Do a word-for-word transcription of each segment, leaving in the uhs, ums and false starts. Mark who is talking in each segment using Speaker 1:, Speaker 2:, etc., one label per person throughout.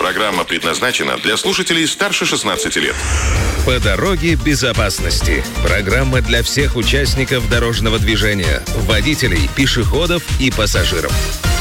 Speaker 1: Программа предназначена для слушателей старше шестнадцати лет.
Speaker 2: По дороге безопасности. Программа для всех участников дорожного движения, водителей, пешеходов и пассажиров.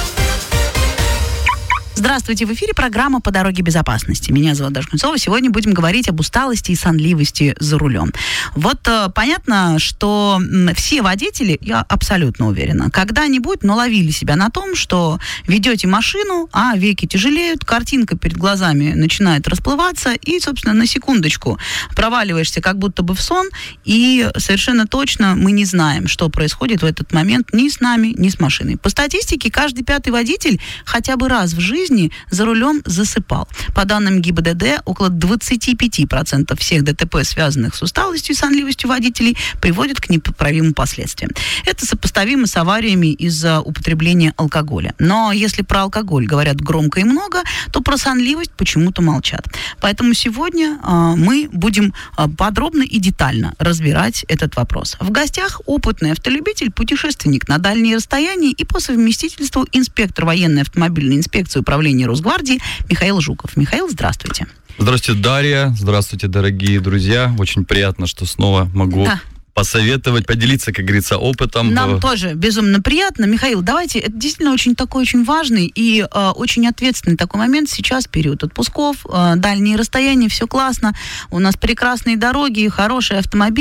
Speaker 3: Здравствуйте, в эфире программа «По дороге безопасности». Меня зовут Даша Кунцова. Сегодня будем говорить об усталости и сонливости за рулем. Вот э, понятно, что м, все водители, я абсолютно уверена, когда-нибудь наловили себя на том, что ведете машину, а веки тяжелеют, картинка перед глазами начинает расплываться, и, собственно, на секундочку проваливаешься как будто бы в сон, и совершенно точно мы не знаем, что происходит в этот момент ни с нами, ни с машиной. По статистике, каждый пятый водитель хотя бы раз в жизни за рулем засыпал. По данным ГИБДД, около двадцать пять процентов всех ДТП, связанных с усталостью и сонливостью водителей, приводят к непоправимым последствиям. Это сопоставимо с авариями из-за употребления алкоголя. Но если про алкоголь говорят громко и много, то про сонливость почему-то молчат. Поэтому сегодня э, мы будем э, подробно и детально разбирать этот вопрос. В гостях опытный автолюбитель, путешественник на дальние расстояния и по совместительству инспектор военной автомобильной инспекции управления Росгвардии Михаил Жуков. Михаил, здравствуйте.
Speaker 4: Здравствуйте, Дарья. Здравствуйте, дорогие друзья. Очень приятно, что снова могу да. посоветовать, поделиться, как говорится, опытом.
Speaker 3: Нам тоже безумно приятно. Михаил, давайте, это действительно очень такой очень важный и э, очень ответственный такой момент. Сейчас период отпусков, э, дальние расстояния, все классно. У нас прекрасные дороги, хорошие автомобили.